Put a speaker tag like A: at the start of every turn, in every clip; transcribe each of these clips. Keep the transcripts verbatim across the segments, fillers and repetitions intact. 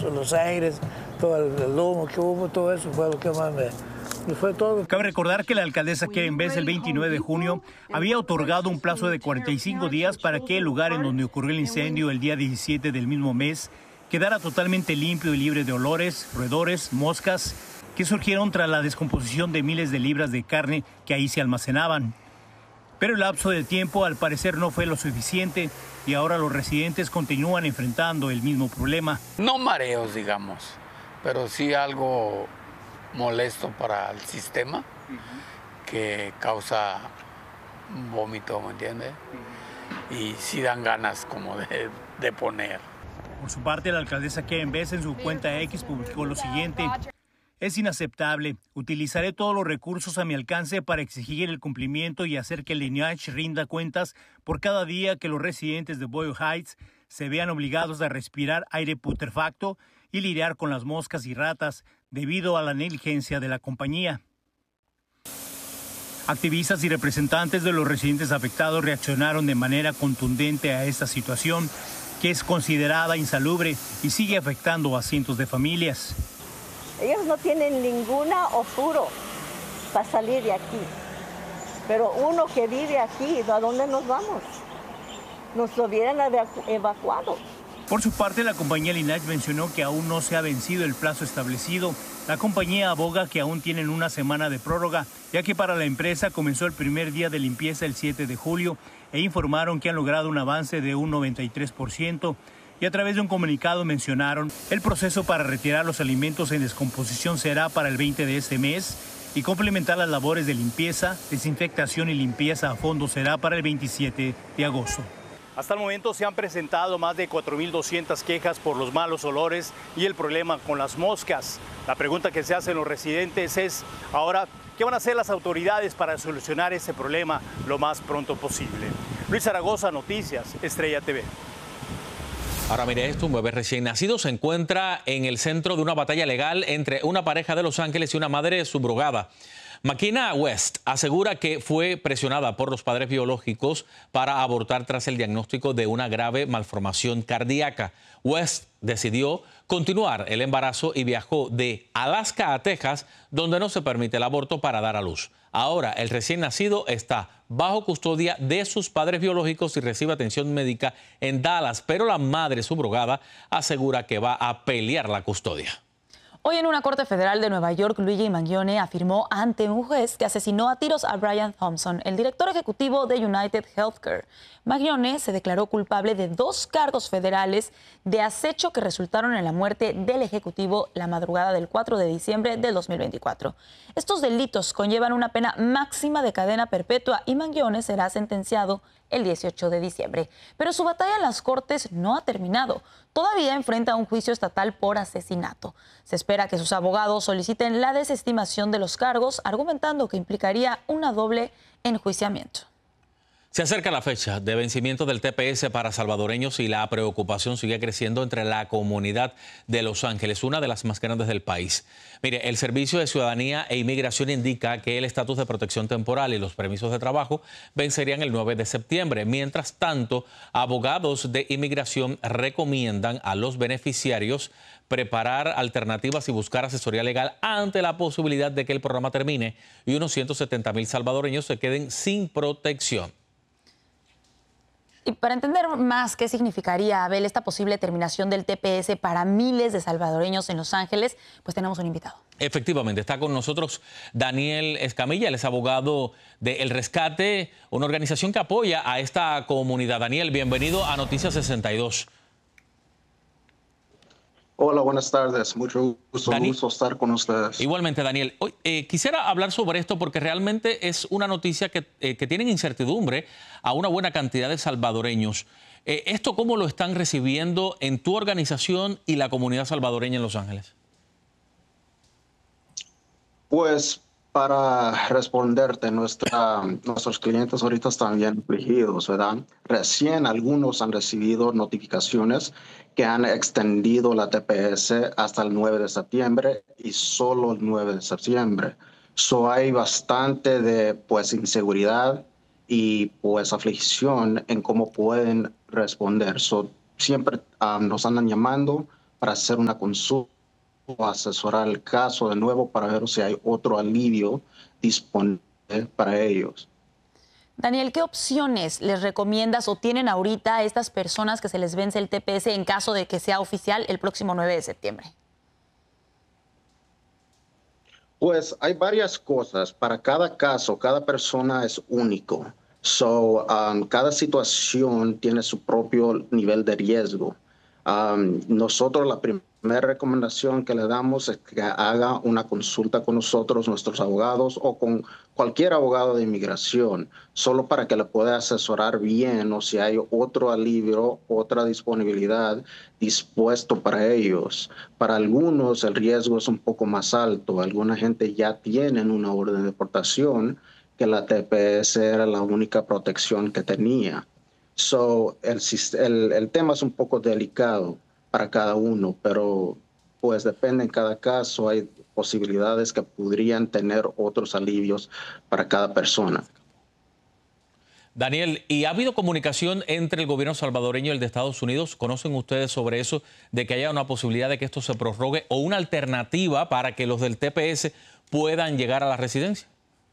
A: los aires, todo el, el humo que hubo, todo eso fue lo que más me... Y fue todo.
B: Cabe recordar que la alcaldesa Karen Bass el veintinueve de junio había otorgado un plazo de cuarenta y cinco días para que el lugar en donde ocurrió el incendio el día diecisiete del mismo mes quedara totalmente limpio y libre de olores, roedores, moscas, que surgieron tras la descomposición de miles de libras de carne que ahí se almacenaban. Pero el lapso de tiempo al parecer no fue lo suficiente y ahora los residentes continúan enfrentando el mismo problema.
C: No mareos, digamos, pero sí algo molesto para el sistema, uh-huh. que causa vómito, ¿me entiendes? Uh-huh. Y sí dan ganas como de, de poner.
B: Por su parte, la alcaldesa Karen Bass en su cuenta X publicó lo siguiente: es inaceptable. Utilizaré todos los recursos a mi alcance para exigir el cumplimiento y hacer que el Lineage rinda cuentas por cada día que los residentes de Boyle Heights se vean obligados a respirar aire putrefacto y lidiar con las moscas y ratas debido a la negligencia de la compañía. Activistas y representantes de los residentes afectados reaccionaron de manera contundente a esta situación, que es considerada insalubre y sigue afectando a cientos de familias.
D: Ellos no tienen ninguna apuro para salir de aquí. Pero uno que vive aquí, ¿a dónde nos vamos? Nos hubieran evacuado.
B: Por su parte, la compañía Lineage mencionó que aún no se ha vencido el plazo establecido. La compañía aboga que aún tienen una semana de prórroga, ya que para la empresa comenzó el primer día de limpieza el siete de julio e informaron que han logrado un avance de un noventa y tres por ciento. Y a través de un comunicado mencionaron el proceso para retirar los alimentos en descomposición será para el veinte de este mes y complementar las labores de limpieza, desinfectación y limpieza a fondo será para el veintisiete de agosto. Hasta el momento se han presentado más de cuatro mil doscientas quejas por los malos olores y el problema con las moscas. La pregunta que se hacen los residentes es, ahora, ¿qué van a hacer las autoridades para solucionar ese problema lo más pronto posible? Luis Zaragoza, Noticias, Estrella T V.
E: Ahora mire esto, un bebé recién nacido se encuentra en el centro de una batalla legal entre una pareja de Los Ángeles y una madre subrogada. Makina West asegura que fue presionada por los padres biológicos para abortar tras el diagnóstico de una grave malformación cardíaca. West decidió continuar el embarazo y viajó de Alaska a Texas, donde no se permite el aborto, para dar a luz. Ahora el recién nacido está bajo custodia de sus padres biológicos y recibe atención médica en Dallas, pero la madre subrogada asegura que va a pelear la custodia.
F: Hoy en una corte federal de Nueva York, Luigi Mangione afirmó ante un juez que asesinó a tiros a Brian Thompson, el director ejecutivo de United Healthcare. Mangione se declaró culpable de dos cargos federales de acecho que resultaron en la muerte del ejecutivo la madrugada del cuatro de diciembre del dos mil veinticuatro. Estos delitos conllevan una pena máxima de cadena perpetua y Mangione será sentenciado el dieciocho de diciembre. Pero su batalla en las cortes no ha terminado. Todavía enfrenta un juicio estatal por asesinato. Se espera que sus abogados soliciten la desestimación de los cargos, argumentando que implicaría una doble enjuiciamiento.
E: Se acerca la fecha de vencimiento del T P S para salvadoreños y la preocupación sigue creciendo entre la comunidad de Los Ángeles, una de las más grandes del país. Mire, el Servicio de Ciudadanía e Inmigración indica que el estatus de protección temporal y los permisos de trabajo vencerían el nueve de septiembre. Mientras tanto, abogados de inmigración recomiendan a los beneficiarios preparar alternativas y buscar asesoría legal ante la posibilidad de que el programa termine y unos ciento setenta mil salvadoreños se queden sin protección.
F: Y para entender más qué significaría, Abel, esta posible terminación del T P S para miles de salvadoreños en Los Ángeles, pues tenemos un invitado.
E: Efectivamente, está con nosotros Daniel Escamilla, él es abogado de El Rescate, una organización que apoya a esta comunidad. Daniel, bienvenido a Noticias sesenta y dos.
G: Hola, buenas tardes. Mucho gusto,
E: Dani,
G: gusto estar con ustedes.
E: Igualmente, Daniel. Hoy, eh, quisiera hablar sobre esto porque realmente es una noticia que, eh, que tiene incertidumbre a una buena cantidad de salvadoreños. Eh, ¿Esto cómo lo están recibiendo en tu organización y la comunidad salvadoreña en Los Ángeles?
G: Pues para responderte, nuestra, nuestros clientes ahorita están bien afligidos, ¿verdad? Recién algunos han recibido notificaciones que han extendido la T P S hasta el nueve de septiembre y solo el nueve de septiembre. So hay bastante de pues inseguridad y pues aflicción en cómo pueden responder. So, siempre um, nos andan llamando para hacer una consulta o asesorar el caso de nuevo para ver si hay otro alivio disponible para ellos.
F: Daniel, ¿qué opciones les recomiendas o tienen ahorita a estas personas que se les vence el T P S en caso de que sea oficial el próximo nueve de septiembre?
G: Pues hay varias cosas. Para cada caso, cada persona es único. So, um, cada situación tiene su propio nivel de riesgo. Um, nosotros la primera recomendación que le damos es que haga una consulta con nosotros, nuestros abogados, o con cualquier abogado de inmigración, solo para que le pueda asesorar bien o si hay otro alivio, otra disponibilidad dispuesto para ellos. Para algunos el riesgo es un poco más alto. Alguna gente ya tiene una orden de deportación que la T P S era la única protección que tenía. So, el, el, el tema es un poco delicado para cada uno, pero pues depende en cada caso. Hay posibilidades que podrían tener otros alivios para cada persona.
E: Daniel, ¿y ha habido comunicación entre el gobierno salvadoreño y el de Estados Unidos? ¿Conocen ustedes sobre eso, de que haya una posibilidad de que esto se prorrogue o una alternativa para que los del T P S puedan llegar a la residencia?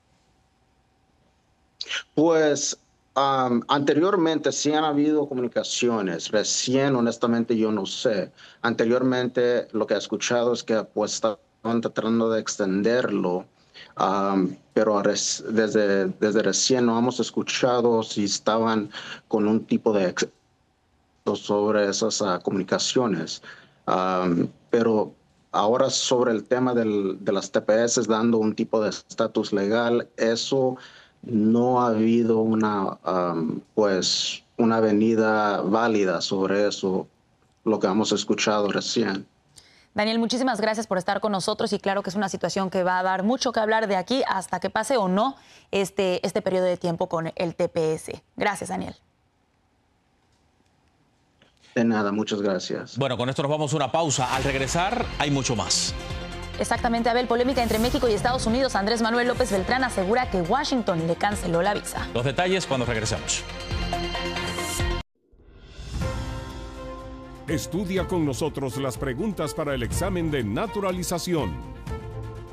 G: Pues Um, anteriormente sí han habido comunicaciones, recién honestamente yo no sé. Anteriormente lo que he escuchado es que pues estaban tratando de extenderlo, um, pero res, desde, desde recién no hemos escuchado si estaban con un tipo de ex sobre esas uh, comunicaciones. Um, pero ahora sobre el tema del, de las T P S dando un tipo de estatus legal, eso no ha habido una, um, pues, una venida válida sobre eso, lo que hemos escuchado recién.
F: Daniel, muchísimas gracias por estar con nosotros y claro que es una situación que va a dar mucho que hablar de aquí hasta que pase o no este, este periodo de tiempo con el T P S. Gracias, Daniel.
G: De nada, muchas gracias.
E: Bueno, con esto nos vamos a una pausa. Al regresar hay mucho más.
F: Exactamente, Abel. Polémica entre México y Estados Unidos. Andrés Manuel López Beltrán asegura que Washington le canceló la visa.
E: Los detalles cuando regresemos.
H: Estudia con nosotros las preguntas para el examen de naturalización.